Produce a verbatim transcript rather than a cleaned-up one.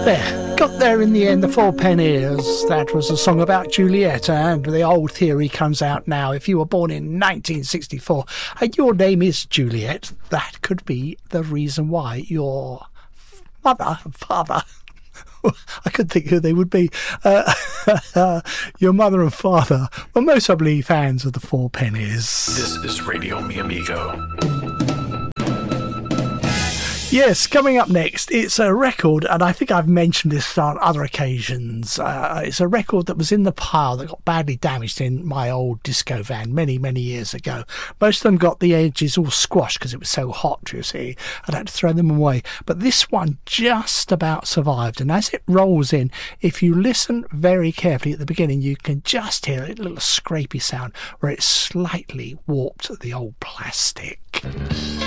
There, got there in the end, the Four Pennies. That was a song about Juliet, and the old theory comes out now. If you were born in nineteen sixty-four and your name is Juliet, that could be the reason why your mother and father, I couldn't think who they would be, uh, your mother and father were most probably fans of the Four Pennies. This is Radio Mi Amigo. Yes, coming up next, it's a record, and I think I've mentioned this on other occasions. Uh, it's a record that was in the pile that got badly damaged in my old disco van many, many years ago. Most of them got the edges all squashed because it was so hot, you see. I'd had to throw them away. But this one just about survived, and as it rolls in, if you listen very carefully at the beginning, you can just hear a little scrapey sound where it slightly warped the old plastic.